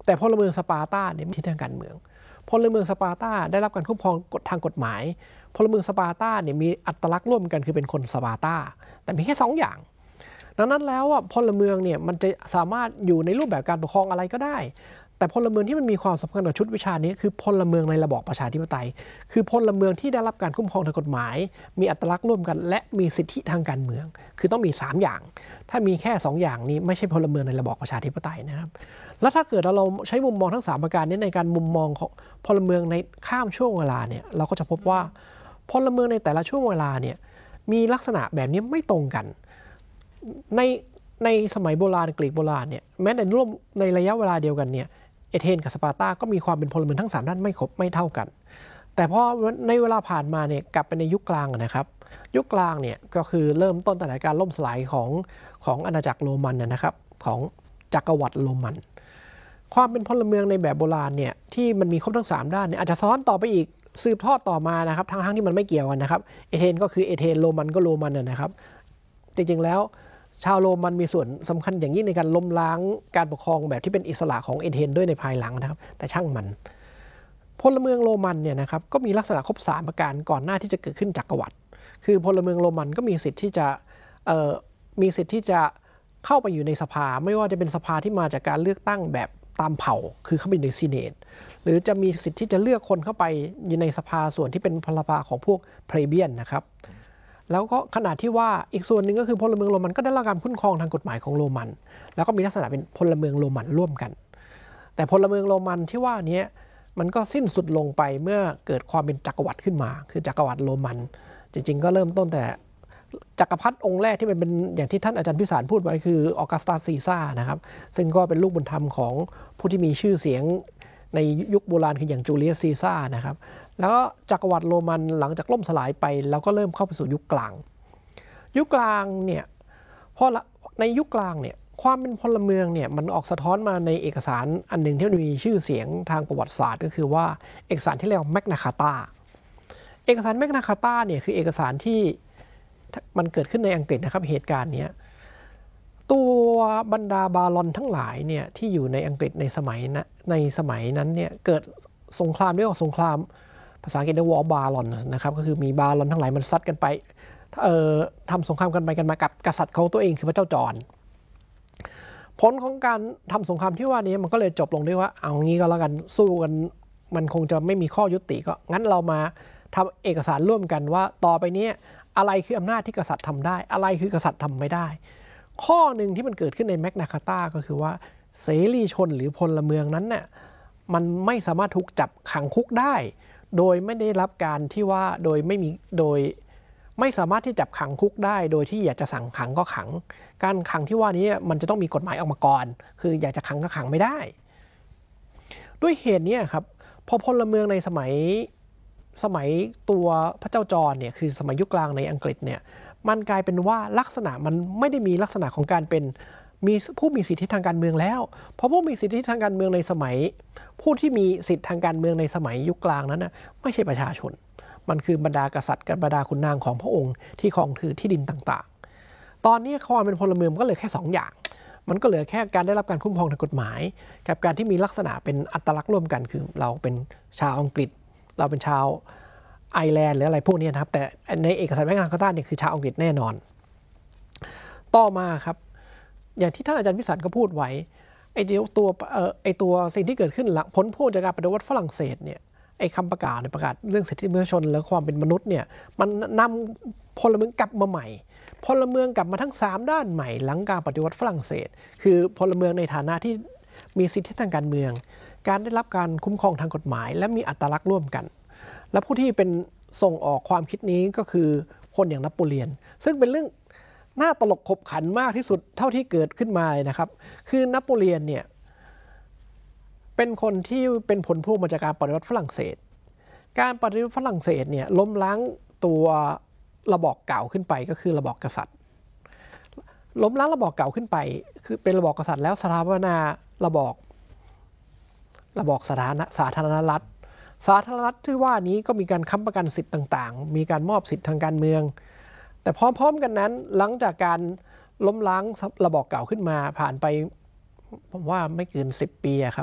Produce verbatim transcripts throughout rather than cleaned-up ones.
แต่พลเมืองสปาร์ตาเนี่ยที่ทางการเมืองพลเมืองสปาร์ตาได้รับการคุ้มครองกฎทางกฎหมายพลเมืองสปาร์ตาเนี่ยมีอัตลักษณ์ร่วมกันคือเป็นคนสปาร์ตาแต่มีแค่สองอย่างดังนั้นแล้วอ่ะพลเมืองเนี่ยมันจะสามารถอยู่ในรูปแบบการปกครองอะไรก็ได้แต่พลเมืองที่มันมีความสำคัญกับชุดวิชานี้คือพลเมืองในระบอบประชาธิปไตยคือพลเมืองที่ได้รับการคุ้มครองทางกฎหมายมีอัตลักษณ์ร่วมกันและมีสิทธิทางการเมืองคือต้องมีสามอย่างถ้ามีแค่สองอย่างนี้ไม่ใช่พลเมืองในระบอบประชาธิปไตยนะครับแล้วถ้าเกิดเราใช้มุมมองทั้งสามประการนี้ในการมุมมองของพลเมืองในข้ามช่วงเวลาเนี่ยเราก็จะพบว่าพลเมืองในแต่ละช่วงเวลาเนี่ยมีลักษณะแบบนี้ไม่ตรงกันในในสมัยโบราณกรีกโบราณเนี่ยแม้ในร่วมในระยะเวลาเดียวกันเนี่ยเอเธนกับสปาร์ตาก็มีความเป็นพลเมืองทั้งสามด้านไม่ครบไม่เท่ากันแต่พอในเวลาผ่านมาเนี่ยกลับไปในยุคกลางนะครับยุคกลางเนี่ยก็คือเริ่มต้นตั้งแต่การล่มสลายของของอาณาจักรโรมันนะครับของจักรวรรดิโรมันความเป็นพลเมืองในแบบโบราณเนี่ยที่มันมีครบทั้งสามด้านเนี่ยอาจจะซ้อนต่อไปอีกสืบทอดต่อมานะครับทั้งทั้งที่มันไม่เกี่ยวกันนะครับเอเธนก็คือเอเธนโรมันก็โรมันนะครับจริงๆแล้วชาวโรมันมีส่วนสำคัญอย่างยิ่งในการล้มล้างการปกครองแบบที่เป็นอิสระของเอเธนด้วยในภายหลังนะครับแต่ช่างมันพลเมืองโรมันเนี่ยนะครับก็มีลักษณะครบสามประการก่อนหน้าที่จะเกิดขึ้นจักรวรรดิคือพลเมืองโรมันก็มีสิทธิ์ที่จะเอ่อมีสิทธิ์ที่จะเข้าไปอยู่ในสภาไม่ว่าจะเป็นสภาที่มาจากการเลือกตั้งแบบตามเผ่าคือเข้าไปในซีเนตหรือจะมีสิทธิ์ที่จะเลือกคนเข้าไปอยู่ในสภาส่วนที่เป็นพลภาของพวกเพลเบียนนะครับแล้วก็ขนาดที่ว่าอีกส่วนหนึ่งก็คือพลเมืองโรมันก็ได้รับการคุ้มครองทางกฎหมายของโรมันแล้วก็มีลักษณะเป็นพลเมืองโรมันร่วมกันแต่พลเมืองโรมันที่ว่านี้มันก็สิ้นสุดลงไปเมื่อเกิดความเป็นจักรวรรดิขึ้นมาคือจักรวรรดิโรมันจริงๆก็เริ่มต้นแต่จักรพรรดิองค์แรกที่เป็นอย่างที่ท่านอาจารย์พิสารพูดไว้คือออกัสตัสซีซ่านะครับซึ่งก็เป็นลูกบุญธรรมของผู้ที่มีชื่อเสียงในยุคโบราณคืออย่างจูเลียสซีซ่านะครับแล้วก็จักรวรรดิโรมันหลังจากล่มสลายไปแล้วก็เริ่มเข้าไปสู่ยุคกลางยุคกลางเนี่ยพอในยุคกลางเนี่ยความเป็นพลเมืองเนี่ยมันออกสะท้อนมาในเอกสารอันหนึ่งที่มีชื่อเสียงทางประวัติศาสตร์ก็คือว่าเอกสารที่เรียกว่าแมกนาคาตาเอกสารแมกนาคาตาเนี่ยคือเอกสารที่มันเกิดขึ้นในอังกฤษนะครับเหตุการณ์นี้ตัวบรรดาบาลอนทั้งหลายเนี่ยที่อยู่ในอังกฤษในสมัยนะในสมัยนั้นเนี่ยเกิดสงครามเรียกว่าสงครามภาษาอังกฤษเรียกว่าบาลอนนะครับก็คือมีบาลอนทั้งหลายมันซัดกันไปเอ่อทำสงครามกันไปกันมากับกษัตริย์ของตัวเองคือพระเจ้าจอห์นผลของการทำสงครามที่ว่านี้มันก็เลยจบลงด้วยว่าเอางี้ก็แล้วกันสู้กันมันคงจะไม่มีข้อยุติก็งั้นเรามาทำเอกสารร่วมกันว่าต่อไปนี้อะไรคืออำนาจที่กษัตริย์ทำได้อะไรคือกษัตริย์ทำไม่ได้ข้อหนึ่งที่มันเกิดขึ้นในแมกนาคาตาก็คือว่าเสรีชนหรือพลเมืองนั้นเนี่ยมันไม่สามารถถูกจับขังคุกได้โดยไม่ได้รับการที่ว่าโดยไม่มีโดยไม่สามารถที่จับขังคุกได้โดยที่อยากจะสั่งขังก็ขังการขังที่ว่านี้มันจะต้องมีกฎหมายออกมาก่อนคืออยากจะขังก็ขังไม่ได้ด้วยเหตุนี้ครับพอพลเมืองในสมัยสมัยตัวพระเจ้าจอห์นเนี่ยคือสมัยยุคกลางในอังกฤษเนี่ยมันกลายเป็นว่าลักษณะมันไม่ได้มีลักษณะของการเป็นมีผู้มีสิทธิทางการเมืองแล้วเพราะผู้มีสิทธิทางการเมืองในสมัยผู้ที่มีสิทธิทางการเมืองในสมัยยุคกลางนั้นนะไม่ใช่ประชาชนมันคือบรรดากษัตริย์กับบรรดาขุนนางของพระองค์ที่ครองถือที่ดินต่างๆตอนนี้ความเป็นพลเมืองก็เหลือแค่สองอย่างมันก็เหลือแค่การได้รับการคุ้มครองทางกฎหมายกับการที่มีลักษณะเป็นอัตลักษณ์ร่วมกันคือเราเป็นชาวอังกฤษเราเป็นชาวไอร์แลนด์หรืออะไรพวกนี้นะครับแต่ในเอกสารแมกนาคาตาเนี่ยคือชาวอังกฤษแน่นอนต่อมาครับอย่างที่ท่านอาจารย์พิสารก็พูดไว้ไอ้ตัวเอ่อไอ้ตัวสิ่งที่เกิดขึ้นหลังผลพวงจากการปฏิวัติฝรั่งเศสเนี่ยไอ้คำประกาศในประกาศเรื่องสิทธิมนุษยชนและความเป็นมนุษย์เนี่ยมันนำพลเมืองกลับมาใหม่พลเมืองกลับมาทั้งสามด้านใหม่หลังการปฏิวัติฝรั่งเศสคือพลเมืองในฐานะที่มีสิทธิทางการเมืองการได้รับการคุ้มครองทางกฎหมายและมีอัตลักษณ์ร่วมกันและผู้ที่เป็นส่งออกความคิดนี้ก็คือคนอย่างนโปเลียนซึ่งเป็นเรื่องน่าตลกขบขันมากที่สุดเท่าที่เกิดขึ้นมาเลยนะครับคือนโปเลียนเนี่ยเป็นคนที่เป็นผลพวงมาจากการปฏิวัติฝรั่งเศสการปฏิวัติฝรั่งเศสเนี่ยล้มล้างตัวระบอบเก่าขึ้นไปก็คือระบอบกษัตริย์ล้มล้างระบอบเก่าขึ้นไปคือเป็นระบอบกษัตริย์แล้วสถาปนาระบอบระบอบสาธารณสาธารณรัฐสาธารณรัฐที่ว่านี้ก็มีการค้ำประกันสิทธิ์ต่างๆมีการมอบสิทธิทางการเมืองแต่พร้อมๆกันนั้นหลังจากการล้มล้างระบอบเก่าขึ้นมาผ่านไปผมว่าไม่เกินสิบปีครับ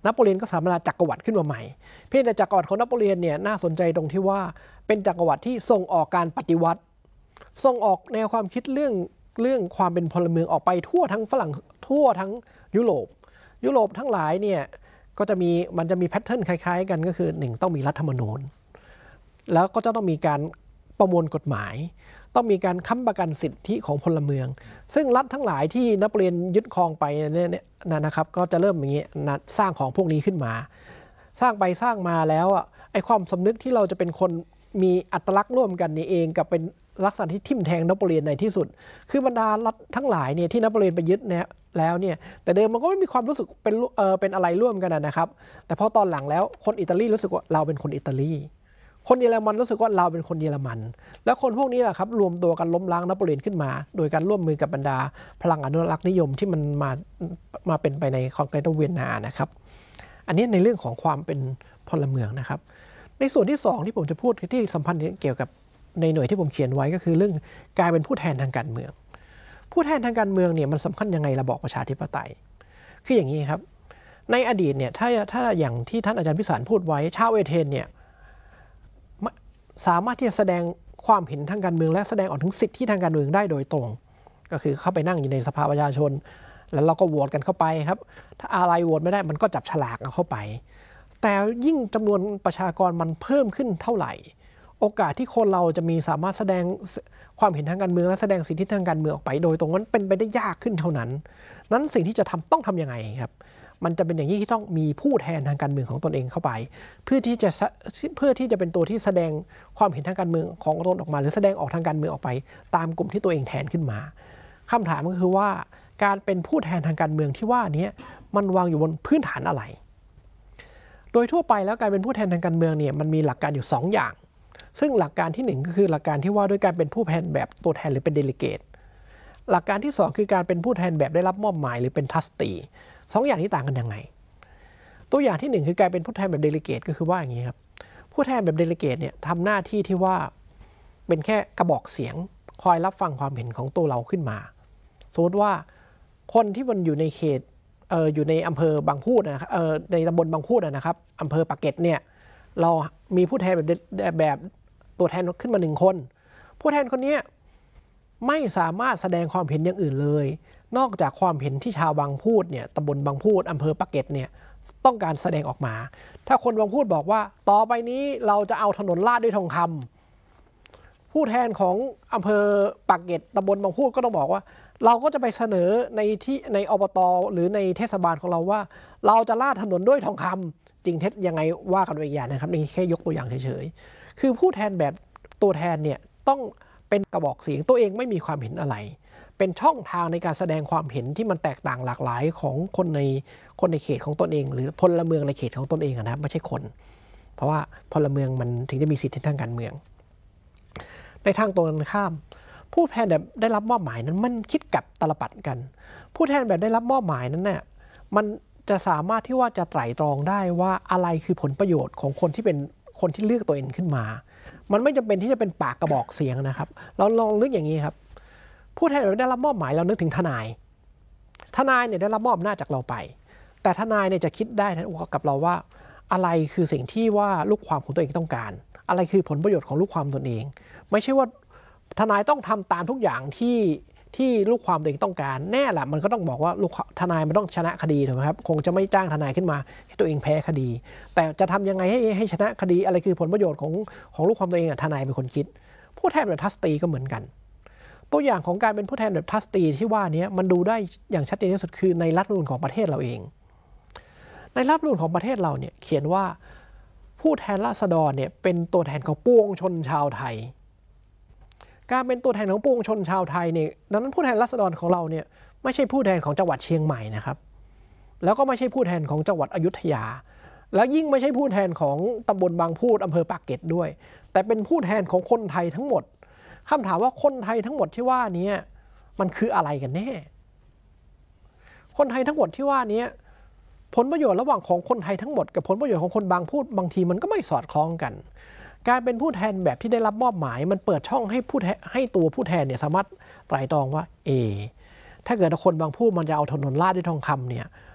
นโปเลียนก็สถาปนาจักรวรรดิขึ้นมาใหม่เพียงแต่จักรวรรดิของนโปเลียนเนี่ยน่าสนใจตรงที่ว่าเป็นจักรวรรดิที่ส่งออกการปฏิวัติส่งออกแนวความคิดเรื่องเรื่องความเป็นพลเมืองออกไปทั่วทั้งฝรั่งทั่วทั้งยุโรปยุโรปทั้งหลายเนี่ยก็จะมีมันจะมีแพทเทิร์นคล้ายๆกันก็คือหนึ่งต้องมีรัฐธรรมนูญแล้วก็จะต้องมีการประมวลกฎหมายต้องมีการค้ำประกันสิทธิของพลเมืองซึ่งรัฐทั้งหลายที่นโปเลียนยึดครองไปเนี่ยนะครับก็จะเริ่มอย่างนี้นะสร้างของพวกนี้ขึ้นมาสร้างไปสร้างมาแล้วอ่ะไอความสำนึกที่เราจะเป็นคนมีอัตลักษณ์ร่วมกันนี่เองกับเป็นลักษณะที่ทิ่มแทงนโปเลียนในที่สุดคือบรรดารัฐทั้งหลายเนี่ยที่นโปเลียนไปยึดเนี่ยแล้วเนี่ยแต่เดิมมันก็ไม่มีความรู้สึกเป็นเออเป็นอะไรร่วมกันนะครับแต่พอตอนหลังแล้วคนอิตาลีรู้สึกว่าเราเป็นคนอิตาลีคนเยอรมันรู้สึกว่าเราเป็นคนเยอรมันแล้วคนพวกนี้แหละครับรวมตัวกันล้มล้างนโปเลียนขึ้นมาโดยการร่วมมือกับบรรดาพลังอนุรักษ์นิยมที่มันมามาเป็นไปในคอนเกรสเวียนนานะครับอันนี้ในเรื่องของความเป็นพลเมืองนะครับในส่วนที่สองที่ผมจะพูดที่สัมพันธ์เกี่ยวกับในหน่วยที่ผมเขียนไว้ก็คือเรื่องการเป็นผู้แทนทางการเมืองผู้แทนทางการเมืองเนี่ยมันสำคัญยังไงระบอบประชาธิปไตยคืออย่างนี้ครับในอดีตเนี่ยถ้าถ้าอย่างที่ท่านอาจารย์พิสารพูดไว้ชาวเอเธนเนี่ยสามารถที่จะแสดงความเห็นทางการเมืองและแสดงออกถึงสิทธิทางการเมืองได้โดยตรงก็คือเข้าไปนั่งอยู่ในสภาประชาชนแล้วเราก็โหวตกันเข้าไปครับถ้าอะไรโหวตไม่ได้มันก็จับฉลากเอาเข้าไปแต่ยิ่งจำนวนประชากรมันเพิ่มขึ้นเท่าไหร่โอกาสที่คนเราจะมีสามารถแสดงความเห็นทางการเมืองและแสดงสิทธิทางการเมืองออกไปโดยตรงนั้นเป็นไปได้ยากขึ้นเท่านั้นนั้นสิ่งที่จะทำต้องทำยังไงครับมันจะเป็นอย่างนี้ที่ต้องมีผู้แทนทางการเมืองของตนเองเข้าไปเพื่อที่จะเพื่อที่จะเป็นตัวที่แสดงความเห็นทางการเมืองของตนออกมาหรือแสดงออกทางการเมืองออกไปตามกลุ่มที่ตัวเองแทนขึ้นมาคำถามก็คือว่าการเป็นผู้แทนทางการเมืองที่ว่านี้มันวางอยู่บนพื้นฐานอะไรโดยทั่วไปแล้วการเป็นผู้แทนทางการเมืองเนี่ยมันมีหลักการอยู่สองอย่างซึ่งหลักการที่หนึ่งก็คือหลักการที่ว่าด้วยการเป็นผู้แทนแบบตัวแทนหรือเป็นเดลิเกตหลักการที่สองคือการเป็นผู้แทนแบบได้รับมอบหมายหรือเป็นทรัสตีสองอย่างนี้ต่างกันยังไงตัวอย่างที่หนึ่งคือการเป็นผู้แทนแบบเดลิเกตก็คือว่าอย่างนี้ครับผู้แทนแบบเดลิเกตเนี่ยทำหน้าที่ที่ว่าเป็นแค่กระบอกเสียงคอยรับฟังความเห็นของตัวเราขึ้นมาสมมติว่าคนที่มันอยู่ในเขตเอออยู่ในอำเภอบางพูดนะครับเออในตำบลบางพูดนะครับอำเภอปากเกร็ดเนี่ยเรามีผู้แทนแบบแบบตัวแทนขึ้นมาหนึ่งคนผู้แทนคนนี้ไม่สามารถแสดงความเห็นอย่างอื่นเลยนอกจากความเห็นที่ชาวบางพูดเนี่ยตำบลบางพูดอำเภอปากเกร็ดเนี่ยต้องการแสดงออกมาถ้าคนบางพูดบอกว่าต่อไปนี้เราจะเอาถนนลาดด้วยทองคำผู้แทนของอำเภอปากเกร็ดตำบลบางพูดก็ต้องบอกว่าเราก็จะไปเสนอในที่ในอบต.หรือในเทศบาลของเราว่าเราจะลาดถนนด้วยทองคำจริงเท็จยังไงว่ากันไปอีกอย่างนะครับนี่แค่ยกตัวอย่างเฉยๆคือผู้แทนแบบตัวแทนเนี่ยต้องเป็นกระบอกเสียงตัวเองไม่มีความเห็นอะไรเป็นช่องทางในการแสดงความเห็นที่มันแตกต่างหลากหลายของคนในคนในเขตของตนเองหรือพลเมืองในเขตของตนเองนะครับไม่ใช่คนเพราะว่าพลเมืองมันถึงจะมีสิทธิทางการเมืองในทางตรงกันข้ามผู้แทนแบบได้รับมอบหมายนั้นมันคิดกับตลปัดกันผู้แทนแบบได้รับมอบหมายนั้นเนี่ยมันจะสามารถที่ว่าจะไตร่ตรองได้ว่าอะไรคือผลประโยชน์ของคนที่เป็นคนที่เลือกตัวเองขึ้นมามันไม่จำเป็นที่จะเป็นปากกระบอกเสียงนะครับเราลองนึกอย่างนี้ครับผู้แทนแบบได้รับมอบหมายเรานึกถึงทนายทนายเนี่ยได้รับมอบอำนาจจากเราไปแต่ทนายเนี่ยจะคิดได้กับเราว่าอะไรคือสิ่งที่ว่าลูกความของตัวเองต้องการอะไรคือผลประโยชน์ของลูกความตนเองไม่ใช่ว่าทนายต้องทำตามทุกอย่างที่ที่ลูกความตัวเองต้องการแน่แหละมันก็ต้องบอกว่าลูกทนายมันต้องชนะคดีถูกไหมครับคงจะไม่จ้างทนายขึ้นมาให้ตัวเองแพ้คดีแต่จะทำยังไงให้ให้ชนะคดีอะไรคือผลประโยชน์ของของลูกความตัวเองอ่ะทนายเป็นคนคิดผู้แทนแบบทัสตีก็เหมือนกันตัวอย่างของการเป็นผู้แทนแบบทัสตีที่ว่านี้มันดูได้อย่างชัดเจนที่สุดคือในรัฐธรรมนูญของประเทศเราเองในรัฐธรรมนูญของประเทศเราเนี่ยเขียนว่าผู้แทนราษฎรเนี่ยเป็นตัวแทนของปวงชนชาวไทยการเป็นตัวแทนของปวงชนชาวไทยเนี่ยดังนั้นผู้แทนราษฎรของเราเนี่ยไม่ใช่ผู้แทนของจังหวัดเชียงใหม่นะครับแล้วก็ไม่ใช่ผู้แทนของจังหวัดอยุธยาแล้วยิ่งไม่ใช่ผู้แทนของตำบลบางพูดอำเภอปากเกร็ดด้วยแต่เป็นผู้แทนของคนไทยทั้งหมดคำถามว่าคนไทยทั้งหมดที่ว่านี้มันคืออะไรกันแน่คนไทยทั้งหมดที่ว่านี้ผลประโยชน์ระหว่างของคนไทยทั้งหมดกับผลประโยชน์ของคนบางพูดบางทีมันก็ไม่สอดคล้องกันการเป็นผู้แทนแบบที่ได้รับมอบหมายมันเปิดช่องให้ผู้ให้ตัวผู้แทนเนี่ยสามารถไตร่ตรองว่าเอถ้าเกิดคนบางพูดมันจะเอาถนนลาดด้วยทองคำเนี่ย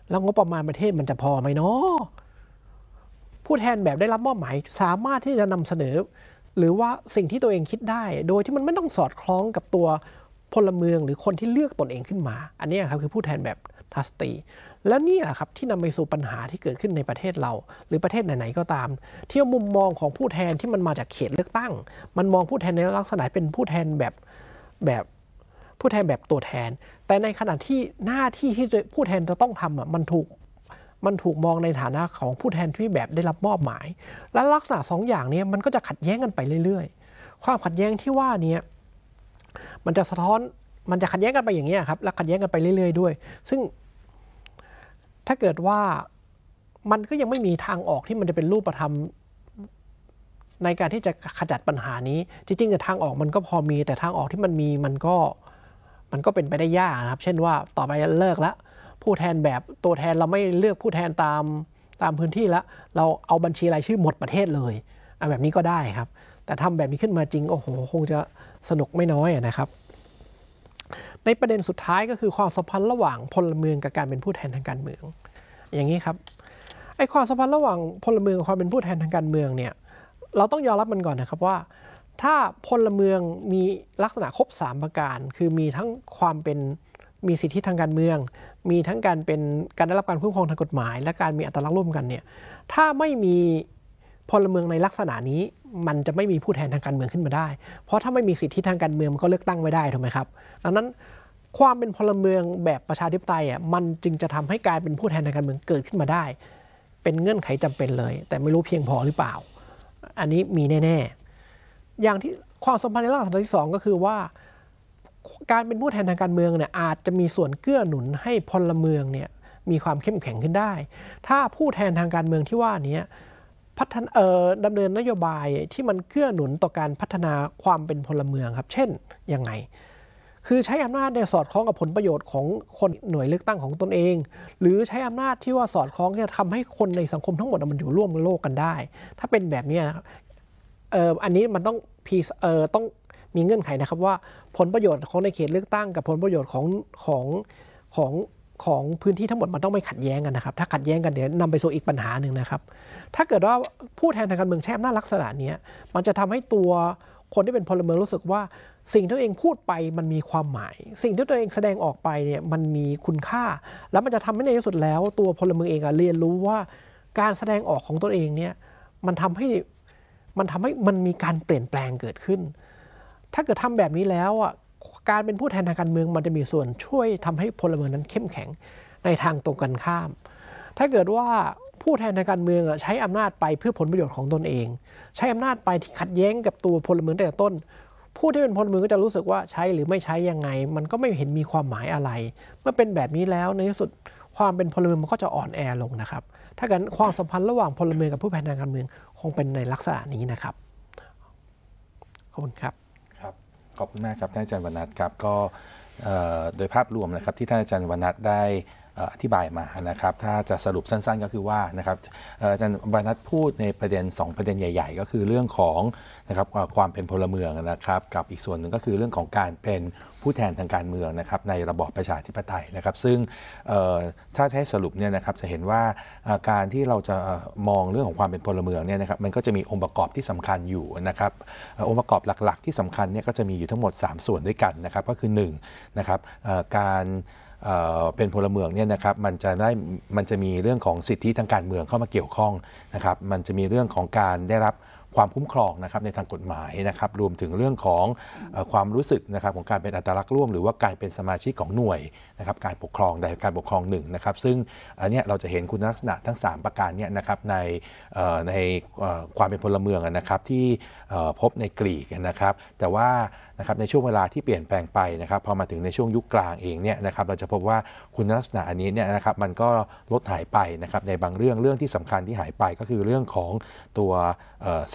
แล้วงบประมาณประเทศมันจะพอไหมเนาะผู้แทนแบบได้รับมอบหมายสามารถที่จะนำเสนอหรือว่าสิ่งที่ตัวเองคิดได้โดยที่มันไม่ต้องสอดคล้องกับตัวพลเมืองหรือคนที่เลือกตนเองขึ้นมาอันนี้ครับคือผู้แทนแบบทัสตีแล้วนี่แหละครับที่นำไปสู่ปัญหาที่เกิดขึ้นในประเทศเราหรือประเทศไหนๆก็ตามที่มุมมองของผู้แทนที่มันมาจากเขตเลือกตั้งมันมองผู้แทนในลักษณะเป็นผู้แทนแบบแบบผู้แทนแบบตัวแทนแต่ในขณะที่หน้าที่ที่ผู้แทนจะต้องทำอ่ะมันถูกมันถูกมองในฐานะของผู้แทนที่แบบได้รับมอบหมายและลักษณะสองอย่างนี้มันก็จะขัดแย้งกันไปเรื่อยๆความขัดแย้งที่ว่านี้มันจะสะท้อนมันจะขัดแย้งกันไปอย่างนี้ครับและขัดแย้งกันไปเรื่อยๆด้วยซึ่งถ้าเกิดว่ามันก็ยังไม่มีทางออกที่มันจะเป็นรูปธรรมในการที่จะขจัดปัญหานี้จริงๆแต่ทางออกมันก็พอมีแต่ทางออกที่มันมีมันก็มันก็เป็นไปได้ยากนะครับเช่นว่าต่อไปเลิกแล้วผู้แทนแบบตัวแทนเราไม่เลือกผู้แทนตามตามพื้นที่แล้วเราเอาบัญชีรายชื่อหมดประเทศเลยแบบนี้ก็ได้ครับแต่ทำแบบนี้ขึ้นมาจริงโอ้โหคงจะสนุกไม่น้อยนะครับในประเด็นสุดท้ายก็คือความสัมพันธ์ระหว่างพลเมืองกับการเป็นผู้แทนทางการเมืองอย่างนี้ครับไอ้ความสัมพันธ์ระหว่างพลเมืองกับความเป็นผู้แทนทางการเมืองเนี่ยเราต้องยอมรับมันก่อนนะครับว่าถ้าพลเมืองมีลักษณะครบสามประการคือมีทั้งความเป็นมีสิทธิทางการเมืองมีทั้งการเป็นการได้รับการคุ้มครองทางกฎหมายและการมีอัตลักษณ์ร่วมกันเนี่ยถ้าไม่มีพลเมืองในลักษณะนี้มันจะไม่มีผู้แทนทางการเมืองขึ้นมาได้เพราะถ้าไม่มีสิทธิทางการเมืองมันก็เลือกตั้งไม่ได้ถูกไหมครับดังนั้นความเป็นพลเมืองแบบประชาธิปไตยอ่ะมันจึงจะทำให้การเป็นผู้แทนทางการเมืองเกิดขึ้นมาได้เป็นเงื่อนไขจำเป็นเลยแต่ไม่รู้เพียงพอหรือเปล่าอันนี้มีแน่ๆอย่างที่ความสัมพันธ์ในลักษณะที่สองก็คือว่าการเป็นผู้แทนทางการเมืองเนี่ยอาจจะมีส่วนเกื้อหนุนให้พลเมืองเนี่ยมีความเข้มแข็งขึ้นได้ถ้าผู้แทนทางการเมืองที่ว่านี้พัฒนาเอ่อดำเนินนโยบายที่มันเกื้อหนุนต่อการพัฒนาความเป็นพลเมืองครับเช่นยังไงคือใช้อำนาจเนี่ยสอดคล้องกับผลประโยชน์ของคนหน่วยเลือกตั้งของตนเองหรือใช้อำนาจที่ว่าสอดคล้องจะทำให้คนในสังคมทั้งหมดมันอยู่ร่วมโลกกันได้ถ้าเป็นแบบนี้นะครับเอ่ออันนี้มันต้องพีเอ่อต้องมีเงื่อนไขนะครับว่าผลประโยชน์ของในเขตเลือกตั้งกับผลประโยชน์ของของของของพื้นที่ทั้งหมดมันต้องไม่ขัดแย้งกันนะครับถ้าขัดแย้งกันเดี๋ยวนำไปสู่อีกปัญหาหนึ่งนะครับถ้าเกิดว่าผู้แทนทางการเมืองใช้อำนาจลักษณะนี้มันจะทำให้ตัวคนที่เป็นพลเมืองรู้สึกว่าสิ่งที่ตัวเองพูดไปมันมีความหมายสิ่งที่ตัวเองแสดงออกไปเนี่ยมันมีคุณค่าแล้วมันจะทำให้ในที่สุดแล้วตัวพลเมืองเองเรียนรู้ว่าการแสดงออกของตัวเองเนี่ยมันทำให้มันทำให้มันมีการเปลี่ยนแปลงเกิดขึ้นถ้าเกิดทำแบบนี้แล้วอ่ะการเป็นผู้แทนทางการเมืองมันจะมีส่วนช่วยทำให้พลเมืองนั้นเข้มแข็งในทางตรงกันข้ามถ้าเกิดว่าผู้แทนทางการเมืองใช้อำนาจไปเพื่อผลประโยชน์ของตนเองใช้อำนาจไปที่ขัดแย้งกับตัวพลเมืองแต่ต้นผู้ที่เป็นพลเมืองก็จะรู้สึกว่าใช้หรือไม่ใช้ยังไงมันก็ไม่เห็นมีความหมายอะไรเมื่อเป็นแบบนี้แล้วในที่สุดความเป็นพลเมืองมันก็จะอ่อนแอลงนะครับถ้าเกิดความสัมพันธ์ระหว่างพลเมืองกับผู้แทนทางการเมืองคงเป็นในลักษณะนี้นะครับขอบคุณครับครับขอบคุณมากครับท่านอาจารย์วรรณัฐครับก็โดยภาพรวมนะครับที่ท่านอาจารย์วรรณัฐได้อธิบายมานะครับถ้าจะสรุปสั้นๆก็คือว่านะครับอาจารย์วรรณัฐพูดในประเด็นสองประเด็นใหญ่ๆก็คือเรื่องของนะครับความเป็นพลเมืองนะครับกับอีกส่วนหนึ่งก็คือเรื่องของการเป็นผู้แทนทางการเมืองนะครับในระบอบประชาธิปไตยนะครับซึ่งถ้าให้สรุปเนี่ยนะครับจะเห็นว่าการที่เราจะมองเรื่องของความเป็นพลเมืองเนี่ยนะครับมันก็จะมีองค์ประกอบที่สำคัญอยู่นะครับองค์ประกอบหลักๆที่สำคัญเนี่ยก็จะมีอยู่ทั้งหมดสามส่วนด้วยกันนะครับก็คือหนึ่งนะครับการเป็นพลเมืองเนี่ยนะครับมันจะได้มันจะมีเรื่องของสิทธิทางการเมืองเข้ามาเกี่ยวข้องนะครับมันจะมีเรื่องของการได้รับความคุ้มครองนะครับในทางกฎหมายนะครับรวมถึงเรื่องของความรู้สึกนะครับของการเป็นอัตลักษณ์ร่วมหรือว่าการเป็นสมาชิกของหน่วยนะครับการปกครองใดการปกครองหนึ่งนะครับซึ่งอันนี้เราจะเห็นคุณลักษณะทั้งสามประการนี้นะครับในในความเป็นพลเมืองนะครับที่พบในกรีกนะครับแต่ว่านะครับในช่วงเวลาที่เปลี่ยนแปลงไปนะครับพอมาถึงในช่วงยุคกลางเองเนี่ยนะครับเราจะพบว่าคุณลักษณะอันนี้เนี่ยนะครับมันก็ลดหายไปนะครับในบางเรื่องเรื่องที่สำคัญที่หายไปก็คือเรื่องของตัวสิ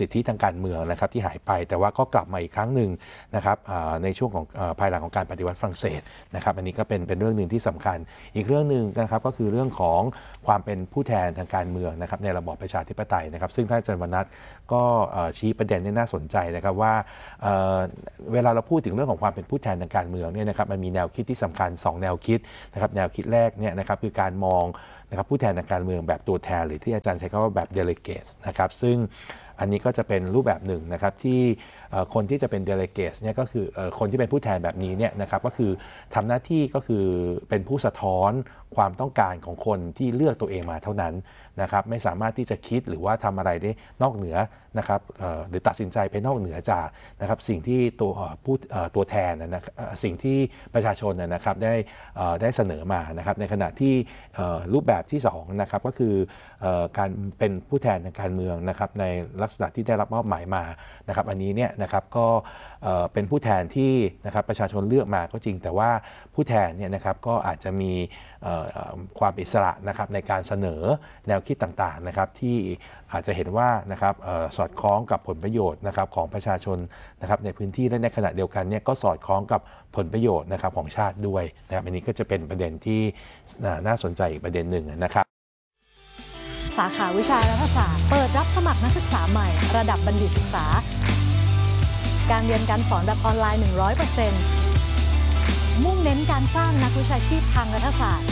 สิทธิทางการเมืองนะครับที่หายไปแต่ว่าก็กลับมาอีกครั้งหนึ่งนะครับในช่วงของภายหลังของการปฏิวัติฝรั่งเศสนะครับอันนี้ก็เป็นเป็นเรื่องหนึ่งที่สำคัญอีกเรื่องหนึ่งนะครับก็คือเรื่องของความเป็นผู้แทนทางการเมืองนะครับในระบอบประชาธิปไตยนะครับซึ่งท่านอาจารย์วนัสก็ชี้ประเด็นที่น่าสนใจนะครับว่าเวลาเราพูดถึงเรื่องของความเป็นผู้แทนทางการเมืองเนี่ยนะครับมันมีแนวคิดที่สำคัญสองแนวคิดนะครับแนวคิดแรกเนี่ยนะครับคือการมองนะครับผู้แทนทางการเมืองแบบตัวแทนหรือที่อาจารย์ใช้คำว่าแบบ delegates นะครับซึ่งอันนี้ก็จะเป็นรูปแบบหนึ่งนะครับที่คนที่จะเป็น delegates เนี่ยก็คือคนที่เป็นผู้แทนแบบนี้เนี่ยนะครับก็คือทำหน้าที่ก็คือเป็นผู้สะท้อนความต้องการของคนที่เลือกตัวเองมาเท่านั้นนะครับไม่สามารถที่จะคิดหรือว่าทำอะไรได้นอกเหนือนะครับหรือตัดสินใจไปนอกเหนือจากนะครับสิ่งที่ตัวผู้ตัวแทนนะครับสิ่งที่ประชาชนนะครับได้ได้เสนอมานะครับในขณะที่รูปแบบที่สองนะครับก็คือการเป็นผู้แทนทางการเมืองนะครับในลักษณะที่ได้รับมอบหมายมานะครับอันนี้เนี่ยนะครับก็เป็นผู้แทนที่นะครับประชาชนเลือกมาก็จริงแต่ว่าผู้แทนเนี่ยนะครับก็อาจจะมีความอิสระนะครับในการเสนอแนวคิดต่างๆนะครับที่อาจจะเห็นว่านะครับสอดคล้องกับผลประโยชน์นะครับของประชาชนนะครับในพื้นที่และในขณะเดียวกันเนี่ยก็สอดคล้องกับผลประโยชน์นะครับของชาติด้วยนะครับอันนี้ก็จะเป็นประเด็นที่น่าสนใจอีกประเด็นหนึ่งนะครับสาขาวิชารัฐศาสตร์เปิดรับสมัครนักศึกษาใหม่ระดับบัณฑิตศึกษาการเรียนการสอนแบบออนไลน์ หนึ่งร้อยเปอร์เซ็นต์ มุ่งเน้นการสร้างนักวิชาชีพทางรัฐศาสตร์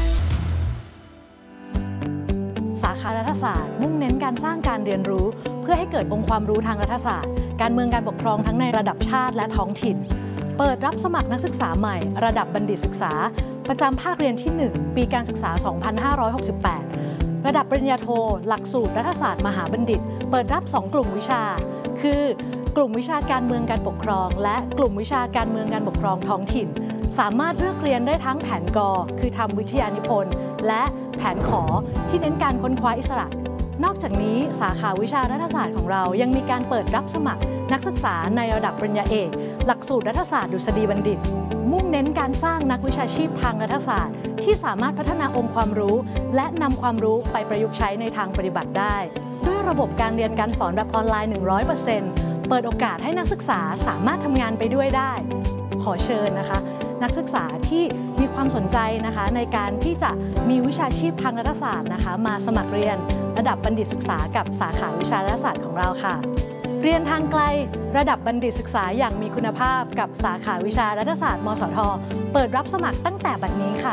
สาขารัฐศาสตร์มุ่งเน้นการสร้างการเรียนรู้เพื่อให้เกิดองค์ความรู้ทางรัฐศาสตร์การเมืองการปกครองทั้งในระดับชาติและท้องถิ่นเปิดรับสมัครนักศึกษาใหม่ระดับบัณฑิตศึกษาประจำภาคเรียนที่หนึ่งปีการศึกษา สองพันห้าร้อยหกสิบแปด ระดับปริญญาโทหลักสูตรรัฐศาสตร์มหาบัณฑิตเปิดรับสองกลุ่มวิชาคือกลุ่มวิชาการเมืองการปกครองและกลุ่มวิชาการเมืองการปกครองท้องถิ่นสามารถเลือกเรียนได้ทั้งแผนกอคือทำวิทยานิพนธ์และแผนขอที่เน้นการค้นคว้าอิสระนอกจากนี้สาขาวิชารัฐศาสตร์ของเรายังมีการเปิดรับสมัครนักศึกษาในระดับปริญญาเอกหลักสูตรรัฐศาสตร์ดุษฎีบัณฑิตมุ่งเน้นการสร้างนักวิชาชีพทางรัฐศาสตร์ที่สามารถพัฒนาองค์ความรู้และนำความรู้ไปประยุกต์ใช้ในทางปฏิบัติได้ด้วยระบบการเรียนการสอนแบบออนไลน์ หนึ่งร้อยเปอร์เซ็นต์ เปิดโอกาสให้นักศึกษาสามารถทำงานไปด้วยได้ขอเชิญนะคะนักศึกษาที่มีความสนใจนะคะในการที่จะมีวิชาชีพทางรัฐศาสตร์นะคะมาสมัครเรียนระดับบัณฑิตศึกษากับสาขาวิชารัฐศาสตร์ของเราค่ะเรียนทางไกลระดับบัณฑิตศึกษาอย่างมีคุณภาพกับสาขาวิชารัฐศาสตร์มสท.เปิดรับสมัครตั้งแต่บัดนี้ค่ะ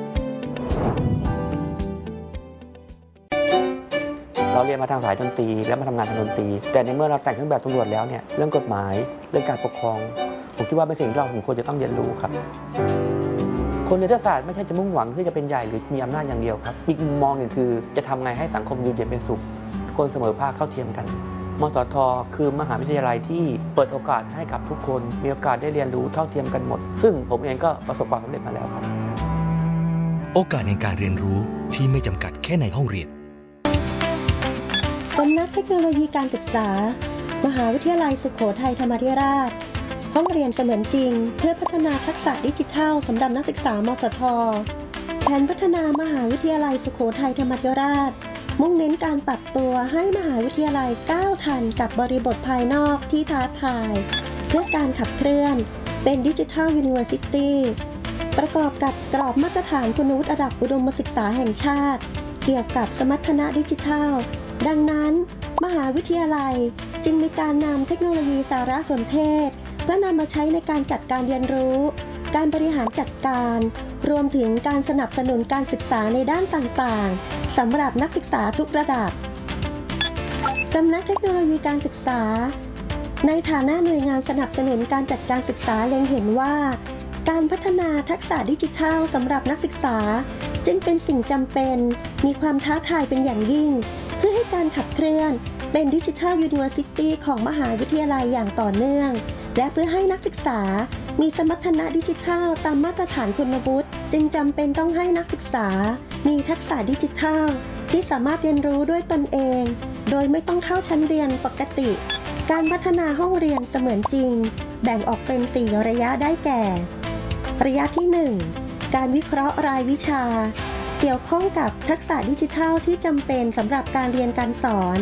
เราเรียนมาทางสายดนตรีแล้วมาทำงานทางดนตรีแต่ในเมื่อเราแต่งเครื่องแบบตำรวจแล้วเนี่ยเรื่องกฎหมายเรื่องการปกครองผมคิดว่าเป็นสิ่งที่เราสมควรจะต้องเรียนรู้ครับคนเรียนรัฐศาสตร์ไม่ใช่จะมุ่งหวังที่จะเป็นใหญ่หรือมีอำนาจอย่างเดียวครับอีกมุมมองหนึ่งคือจะทำไงให้สังคมอยู่เย็นเป็นสุขคนเสมอภาคเท่าเทียมกันมสท.คือมหาวิทยาลัยที่เปิดโอกาสให้กับทุกคนมีโอกาสได้เรียนรู้เท่าเทียมกันหมดซึ่งผมเองก็ประสบความสำเร็จมาแล้วครับโอกาสในการเรียนรู้ที่ไม่จำกัดแค่ในห้องเรียนสำนักเทคโนโลยีการศึกษามหาวิทยาลัยสุโขทัยธรรมาธิราชห้องเรียนเสมือนจริงเพื่อพัฒนาทักษะดิจิทัลสำหรับนักศึกษามสท.แผนพัฒนามหาวิทยาลัยสุโขทัยธรรมาธิราชมุ่งเน้นการปรับตัวให้มหาวิทยาลัยก้าวทันกับบริบทภายนอกที่ท้าทายเพื่อการขับเคลื่อนเป็นดิจิทัลยูนิเวอร์ซิตี้ประกอบกับกรอบมาตรฐานคุณวุฒิระดับอุดมศึกษาแห่งชาติเกี่ยวกับสมรรถนะดิจิทัลดังนั้นมหาวิทยาลัยจึงมีการนำเทคโนโลยีสารสนเทศเพื่อนำมาใช้ในการจัดการเรียนรู้การบริหารจัดการรวมถึงการสนับสนุนการศึกษาในด้านต่างๆสำหรับนักศึกษาทุกระดับสำนักเทคโนโลยีการศึกษาในฐานะหน่วยงานสนับสนุนการจัดการศึกษาเล็งเห็นว่าการพัฒนาทักษะดิจิทัลสำหรับนักศึกษาจึงเป็นสิ่งจำเป็นมีความท้าทายเป็นอย่างยิ่งเพื่อให้การขับเคลื่อนเป็นดิจิทัลยูนิเวอร์ซิตี้ของมหาวิทยาลัยอย่างต่อเนื่องและเพื่อให้นักศึกษามีสมรรถนะดิจิทัลตามมาตรฐานคุณวุฒิจึงจำเป็นต้องให้นักศึกษามีทักษะดิจิทัลที่สามารถเรียนรู้ด้วยตนเองโดยไม่ต้องเข้าชั้นเรียนปกติการพัฒนาห้องเรียนเสมือนจริงแบ่งออกเป็นสี่ระยะได้แก่ระยะที่หนึ่งการวิเคราะห์รายวิชาเกี่ยวข้องกับทักษะดิจิทัลที่จำเป็นสำหรับการเรียนการสอน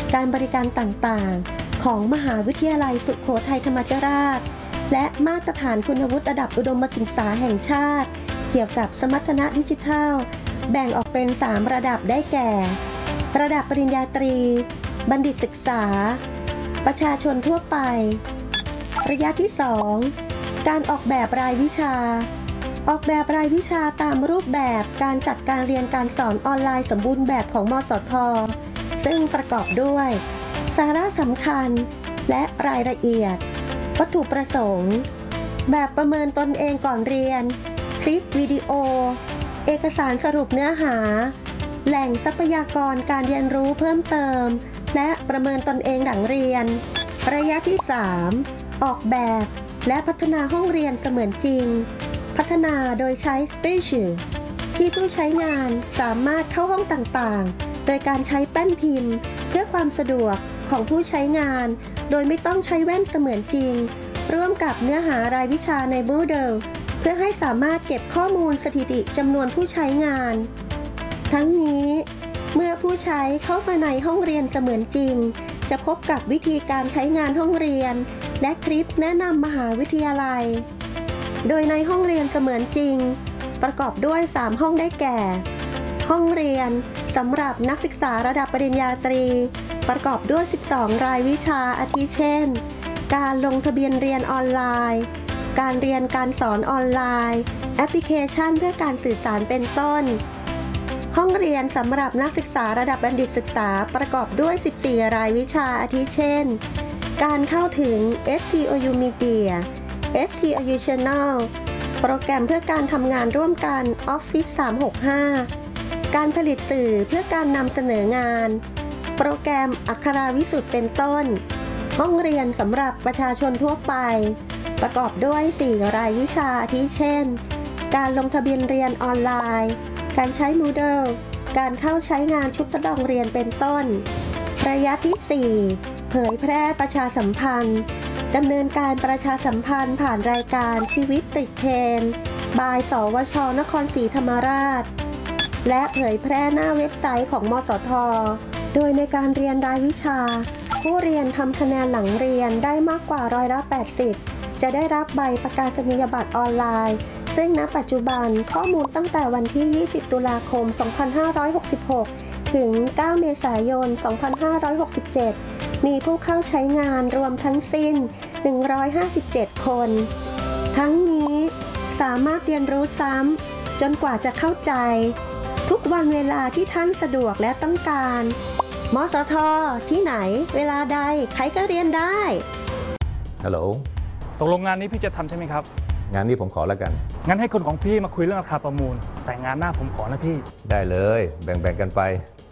การบริการต่างๆของมหาวิทยาลัยสุโขทัยธรรมาธิราชและมาตรฐานคุณวุฒิระดับอุดมศึกษาแห่งชาติเกี่ยวกับสมรรถนะดิจิทัลแบ่งออกเป็นสามระดับได้แก่ระดับปริญญาตรีบัณฑิตศึกษาประชาชนทั่วไประยะที่สองการออกแบบรายวิชาออกแบบรายวิชาตามรูปแบบการจัดการเรียนการสอนออนไลน์สมบูรณ์แบบของมสท.ซึ่งประกอบด้วยสาระสำคัญและรายละเอียดวัตถุประสงค์แบบประเมินตนเองก่อนเรียนคลิปวิดีโอเอกสารสรุปเนื้อหาแหล่งทรัพยากรการเรียนรู้เพิ่มเติมและประเมินตนเองหลังเรียนระยะที่สามออกแบบและพัฒนาห้องเรียนเสมือนจริงพัฒนาโดยใช้ Spatial ที่ผู้ใช้งานสามารถเข้าห้องต่างๆโดยการใช้แป้นพิมพ์เพื่อความสะดวกของผู้ใช้งานโดยไม่ต้องใช้แว่นเสมือนจริงร่วมกับเนื้อหารายวิชาใน Moodle เพื่อให้สามารถเก็บข้อมูลสถิติจำนวนผู้ใช้งานทั้งนี้เมื่อผู้ใช้เข้ามาในห้องเรียนเสมือนจริงจะพบกับวิธีการใช้งานห้องเรียนและคลิปแนะนำมหาวิทยาลัยโดยในห้องเรียนเสมือนจริงประกอบด้วยสามห้องได้แก่ห้องเรียนสำหรับนักศึกษาระดับปริญญาตรีประกอบด้วยสิบสองรายวิชาอาทิเช่นการลงทะเบียนเรียนออนไลน์การเรียนการสอนออนไลน์แอปพลิเคชันเพื่อการสื่อสารเป็นต้นห้องเรียนสำหรับนักศึกษาระดับบัณฑิตศึกษาประกอบด้วยสิบสี่รายวิชาอาทิเช่นการเข้าถึง เอส ซี โอ ยู Media เอส ซี โอ ยู Channel โปรแกรมเพื่อการทำงานร่วมกัน Office สามหกห้าการผลิตสื่อเพื่อการนำเสนองานโปรแกรมอักขราวิสุทธ์เป็นต้นห้องเรียนสำหรับประชาชนทั่วไปประกอบด้วยสี่รายวิชาอาทิเช่นการลงทะเบียนเรียนออนไลน์การใช้ Moodle การเข้าใช้งานชุดทดลองเรียนเป็นต้นระยะที่สี่เผยแพร่ประชาสัมพันธ์ดำเนินการประชาสัมพันธ์ผ่านรายการชีวิตติดเทรนด์บายสวช.นครศรีธรรมราชและเผยแพร่หน้าเว็บไซต์ของมสท.โดยในการเรียนรายวิชาผู้เรียนทำคะแนนหลังเรียนได้มากกว่าร้อยละแปดสิบจะได้รับใบประกาศนียบัตรออนไลน์ซึ่งณปัจจุบันข้อมูลตั้งแต่วันที่ยี่สิบตุลาคมสองพันห้าร้อยหกสิบหกถึงเก้าเมษายนสองพันห้าร้อยหกสิบเจ็ดมีผู้เข้าใช้งานรวมทั้งสิ้นหนึ่งร้อยห้าสิบเจ็ดคนทั้งนี้สามารถเรียนรู้ซ้ำจนกว่าจะเข้าใจทุกวันเวลาที่ท่านสะดวกและต้องการมสท.ที่ไหนเวลาใดใครก็เรียนได้ฮัลโหลตกลงงานนี้พี่จะทำใช่ไหมครับงานนี้ผมขอแล้วกันงั้นให้คนของพี่มาคุยเรื่องราคาประมูลแต่งานหน้าผมขอนะพี่ได้เลยแบ่งๆกันไป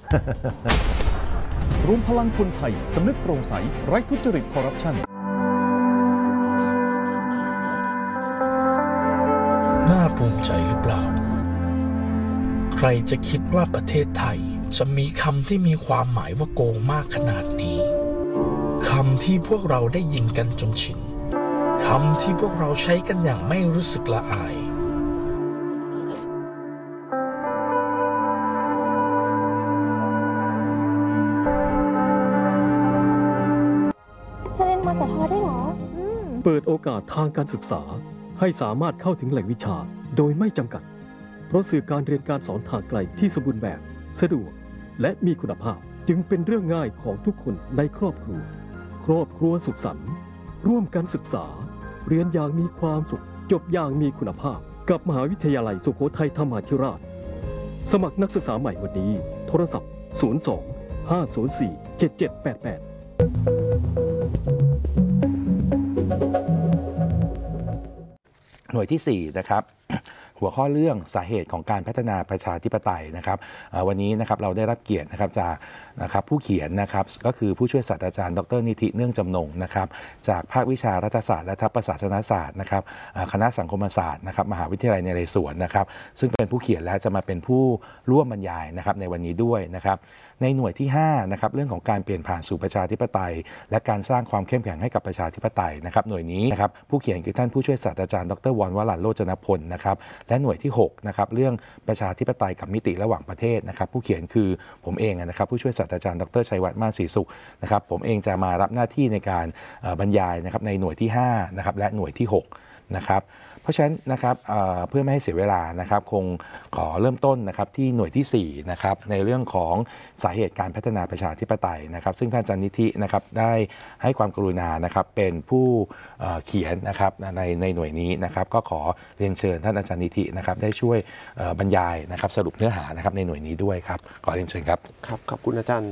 รวมพลังคนไทยสำนึกโปร่งใสไร้ทุจริตคอร์รัปชันน่าภูมิใจหรือเปล่าใครจะคิดว่าประเทศไทยจะมีคำที่มีความหมายว่าโกงมากขนาดนี้คำที่พวกเราได้ยินกันจนชินคำที่พวกเราใช้กันอย่างไม่รู้สึกละอายจะเรียนมสท.ได้เหรอเปิดโอกาสทางการศึกษาให้สามารถเข้าถึงแหล่งวิชาโดยไม่จำกัดเพราะสื่อการเรียนการสอนทางไกลที่สมบูรณ์แบบสะดวกและมีคุณภาพจึงเป็นเรื่องง่ายของทุกคนในครอบครัวครอบครัวสุขสันต์ร่วมกันศึกษาเรียนอย่างมีความสุขจบอย่างมีคุณภาพกับมหาวิทยาลัยสุโขทัยธรรมาธิราชสมัครนักศึกษาใหม่วันนี้โทรศัพท์ศูนย์ สอง ห้า ศูนย์ สี่ เจ็ด เจ็ด แปด แปดหน่วยที่สี่นะครับหัวข้อเรื่องสาเหตุของการพัฒนาประชาธิปไตยนะครับวันนี้นะครับเราได้รับเกียรตินะครับจากนะครับผู้เขียนนะครับก็คือผู้ช่วยศาสตราจารย์ดรนิธิเนื่องจำนงนะครับจากภาควิชารัฐศาสตร์และทัพประศาสนศาสตร์นะครับคณะสังคมศาสตร์นะครับมหาวิทยาลัยนเรศวรนะครับซึ่งเป็นผู้เขียนและจะมาเป็นผู้ร่วมบรรยายนะครับในวันนี้ด้วยนะครับในหน่วยที่ห้านะครับเรื่องของการเปลี่ยนผ่านสู่ประชาธิปไตยและการสร้างความเข้มแข็งให้กับประชาธิปไตยนะครับหน่วยนี้นะครับผู้เขียนคือท่านผู้ช่วยศาสตราจารย์ดรวรวรันต์โรจนพลนะครับและหน่วยที่หกนะครับเรื่องประชาธิปไตยกับมิติระหว่างประเทศนะครับผู้เขียนคือผมเองนะครับผู้ช่วยศาสตราจารย์ดรชัยวัฒน์มาศรีสุขนะครับผมเองจะมารับหน้าที่ในการบรรยายนะครับในหน่วยที่ห้านะครับและหน่วยที่หกนะครับเพราะฉะนั้นนะครับเ, เพื่อไม่ให้เสียเวลานะครับคงขอเริ่มต้นนะครับที่หน่วยที่สี่นะครับในเรื่องของสาเหตุการพัฒนาประชาธิปไตยนะครับซึ่งท่านอาจารย์นิธินะครับได้ให้ความกรุณานะครับเป็นผู้เขียนนะครับในในหน่วยนี้นะครับก็ขอเรียนเชิญท่านอาจารย์นิธินะครับได้ช่วยบรรยายนะครับสรุปเนื้อหานะครับในหน่วยนี้ด้วยครับขอเรียนเชิญครับครับขอบคุณอาจารย์